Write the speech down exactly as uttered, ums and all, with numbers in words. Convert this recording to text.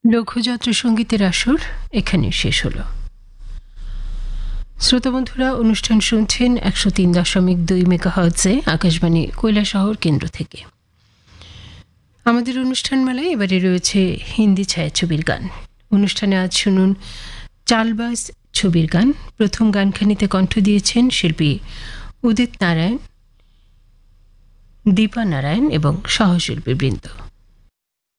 লঘুযাত্রা সঙ্গীতের আসর এখানে শেষ হলো। শ্রোতা বন্ধুরা, অনুষ্ঠান শুনছেন একশো তিন দশমিক দুই মেগাহার্টজে আকাশবাণী কৈলাসহর কেন্দ্র থেকে। আমাদের অনুষ্ঠান মেলায় এবারে রয়েছে হিন্দি ছায়াছবির গান। অনুষ্ঠানে আজ শুনুন চালবাজ ছবির গান। প্রথম গানখানিতে কণ্ঠ দিয়েছেন শিল্পী উদিত নারায়ণ, দীপা নারায়ণ এবং সহশিল্পী বৃন্দ।